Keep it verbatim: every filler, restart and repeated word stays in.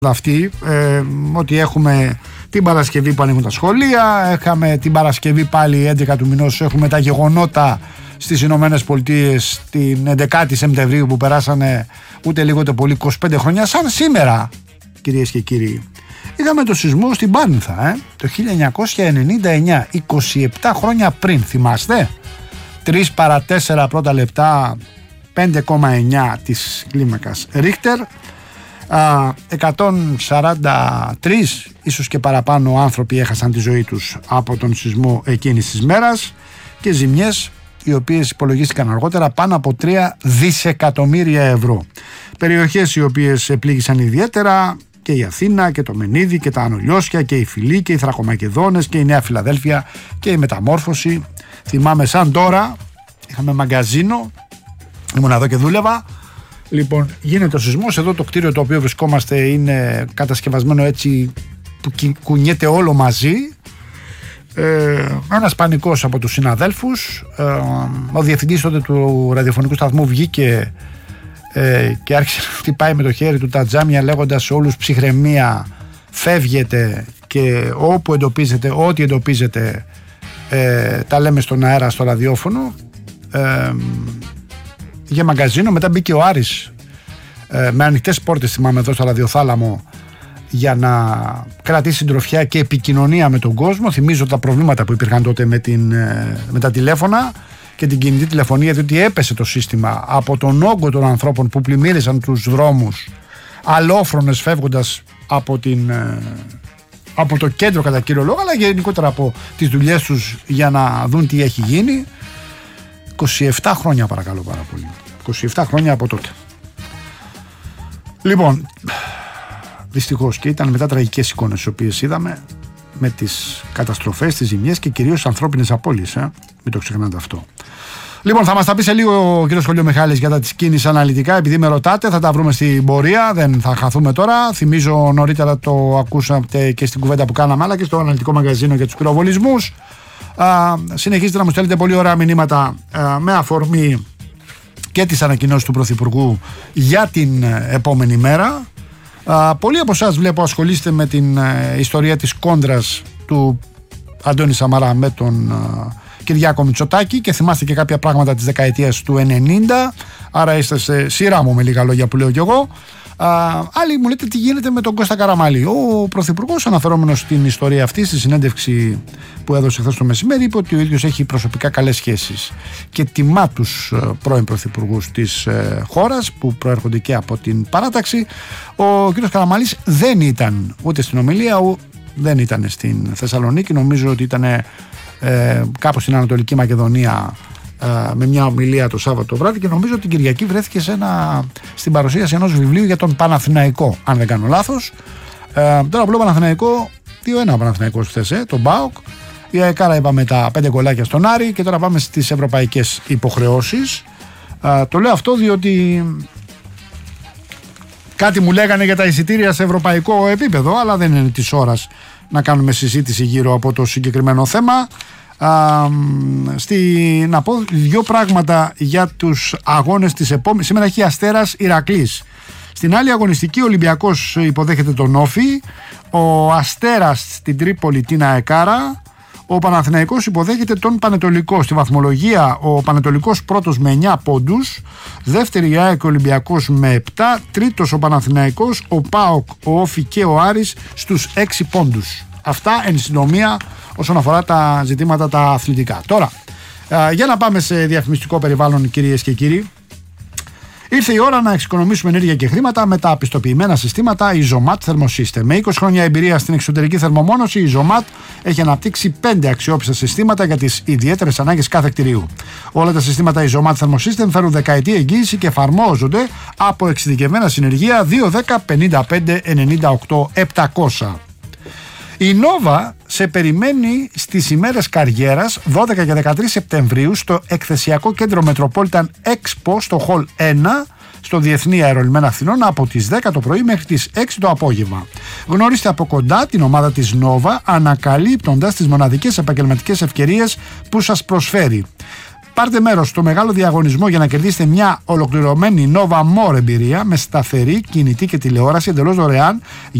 αυτή, ε, ότι έχουμε την Παρασκευή που ανοίγουν τα σχολεία, είχαμε την Παρασκευή πάλι έντεκα του μηνός, έχουμε τα γεγονότα στις Ηνωμένες Πολιτείες την έντεκα Σεπτεμβρίου που περάσανε ούτε λίγο ούτε πολύ είκοσι πέντε χρόνια, σαν σήμερα, κυρίες και κύριοι. Είδαμε το σεισμό στην Πάρνηθα, ε, το χίλια εννιακόσια ενενήντα εννιά, είκοσι επτά χρόνια πριν, θυμάστε, τρεις παρά τέσσερα πρώτα λεπτά, πέντε κόμμα εννιά της κλίμακας Ρίχτερ. εκατόν σαράντα τρεις ίσως και παραπάνω άνθρωποι έχασαν τη ζωή τους από τον σεισμό εκείνης της μέρας και ζημιές οι οποίες υπολογίστηκαν αργότερα πάνω από τρία δισεκατομμύρια ευρώ. Περιοχές οι οποίες πλήγησαν ιδιαίτερα και η Αθήνα και το Μενίδη και τα Ανολιώσια και η Φυλή και οι Θρακομακεδόνες και η Νέα Φιλαδέλφια και η Μεταμόρφωση. Θυμάμαι σαν τώρα, είχαμε μαγκαζίνο, ήμουν εδώ και δούλευα. Λοιπόν, γίνεται ο σεισμός, εδώ το κτίριο το οποίο βρισκόμαστε είναι κατασκευασμένο έτσι που κουνιέται όλο μαζί. Ε, ένας πανικός από τους συναδέλφους, ε, ο διευθυντής τότε του ραδιοφωνικού σταθμού βγήκε ε, και άρχισε να χτυπάει με το χέρι του τα τζάμια λέγοντας σε όλους ψυχραιμία, φεύγετε και όπου εντοπίζετε, ό,τι εντοπίζετε ε, τα λέμε στον αέρα στο ραδιόφωνο. ε, για μαγκαζίνο. Μετά μπήκε ο Άρης ε, με ανοιχτές πόρτες, θυμάμαι, εδώ στο ραδιοθάλαμο για να κρατήσει συντροφιά και επικοινωνία με τον κόσμο. Θυμίζω τα προβλήματα που υπήρχαν τότε με, την, ε, με τα τηλέφωνα και την κινητή τηλεφωνία, διότι έπεσε το σύστημα από τον όγκο των ανθρώπων που πλημμύρισαν τους δρόμους αλόφρονες φεύγοντας από, την, ε, από το κέντρο κατά κύριο λόγο, αλλά γενικότερα από τις δουλειές τους για να δουν τι έχει γίνει. είκοσι επτά χρόνια, παρακαλώ πάρα πολύ. είκοσι επτά χρόνια από τότε. Λοιπόν, δυστυχώς και ήταν μετά τραγικές εικόνες τις οποίες είδαμε με τις καταστροφές, τις ζημιές και κυρίως ανθρώπινες απώλειες, ε? Μην το ξεχνάτε αυτό. Λοιπόν, θα μας τα πει σε λίγο ο κύριος Χολιομιχάλης για τα της κίνησης αναλυτικά, επειδή με ρωτάτε, θα τα βρούμε στην πορεία, δεν θα χαθούμε τώρα. Θυμίζω, νωρίτερα το ακούσατε και στην κουβέντα που κάναμε, αλλά και στο αναλυτικό μαγαζίνο για τους πυροβολισμούς. Uh, συνεχίζετε να μου στέλνετε πολύ ωραία μηνύματα uh, με αφορμή και τις ανακοινώσεις του Πρωθυπουργού για την uh, επόμενη μέρα. Uh, πολλοί από εσάς βλέπω ασχολείστε με την uh, ιστορία της κόντρας του Αντώνη Σαμαρά με τον uh, Κυριάκο Μητσοτάκη και θυμάστε και κάποια πράγματα της δεκαετίας του ενενήντα, άρα είστε σε σειρά μου με λίγα λόγια που λέω κι εγώ. Uh, άλλοι μου λέτε τι γίνεται με τον Κώστα Καραμανλή. Ο Πρωθυπουργός, αναφερόμενος στην ιστορία αυτή, στη συνέντευξη που έδωσε χθες το μεσημέρι, είπε ότι ο ίδιος έχει προσωπικά καλές σχέσεις και τιμά τους uh, πρώην πρωθυπουργούς της uh, χώρας που προέρχονται και από την παράταξη. Ο κ. Καραμανλής δεν ήταν ούτε στην ομιλία, ο, δεν ήταν στην Θεσσαλονίκη. Νομίζω ότι ήταν uh, κάπου στην Ανατολική Μακεδονία με μια ομιλία το Σάββατο το βράδυ και νομίζω ότι την Κυριακή βρέθηκε σε ένα, στην παρουσίαση ενός βιβλίου για τον Παναθηναϊκό, αν δεν κάνω λάθος. Ε, τώρα που λέω Παναθηναϊκό, δύο ένα ο Παναθηναϊκός χθες, ε, τον ΠΑΟΚ. Η ΑΕΚΑΡΑ είπαμε τα πέντε γκολάκια στον Άρη και τώρα πάμε στις ευρωπαϊκές υποχρεώσεις. Ε, το λέω αυτό διότι κάτι μου λέγανε για τα εισιτήρια σε ευρωπαϊκό επίπεδο, αλλά δεν είναι της ώρας να κάνουμε συζήτηση γύρω από το συγκεκριμένο θέμα. Uh, στη, να πω δύο πράγματα για τους αγώνες της επόμενης. Σήμερα έχει Αστέρας Ηρακλής. Στην άλλη αγωνιστική ο Ολυμπιακός υποδέχεται τον Όφη, ο Αστέρας στην Τρίπολη την ΑΕΚΑΡΑ, ο Παναθηναϊκός υποδέχεται τον Πανετολικό. Στη βαθμολογία ο Πανετολικός πρώτος με εννιά πόντους, δεύτερη η ΑΕΚ, ο Ολυμπιακός με επτά, τρίτος ο Παναθηναϊκός, ο ΠΑΟΚ, ο Όφη και ο Άρης στους έξι πόντους. Αυτά εν συντομία όσον αφορά τα ζητήματα τα αθλητικά. Τώρα, α, για να πάμε σε διαφημιστικό περιβάλλον, κυρίες και κύριοι. Ήρθε η ώρα να εξοικονομήσουμε ενέργεια και χρήματα με τα πιστοποιημένα συστήματα Isomat Thermosystem. Με είκοσι χρόνια εμπειρία στην εξωτερική θερμομόνωση, η Isomat έχει αναπτύξει πέντε αξιόπιστα συστήματα για τις ιδιαίτερες ανάγκες κάθε κτηρίου. Όλα τα συστήματα Isomat Thermosystem φέρουν δεκαετή εγγύηση και εφαρμόζονται από εξειδικευμένα συνεργεία δύο δέκα πενήντα πέντε ενενήντα οκτώ επτακόσια. Η Νόβα σε περιμένει στις ημέρες Καριέρας δώδεκα και δεκατρείς Σεπτεμβρίου στο εκθεσιακό κέντρο Metropolitan Expo στο Hall ένα στο Διεθνή Αερολιμένα Αθηνών από τις δέκα το πρωί μέχρι τις έξι το απόγευμα. Γνωρίστε από κοντά την ομάδα της Νόβα ανακαλύπτοντας τις μοναδικές επαγγελματικές ευκαιρίες που σας προσφέρει. Πάρτε μέρος στο μεγάλο διαγωνισμό για να κερδίσετε μια ολοκληρωμένη Nova More εμπειρία με σταθερή, κινητή και τηλεόραση εντελώς δωρεάν